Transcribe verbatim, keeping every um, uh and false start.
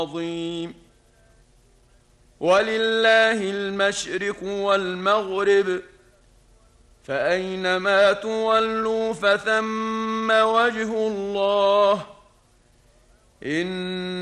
عظيم. ولله المشرق والمغرب فأينما تولوا فثم وجه الله. إن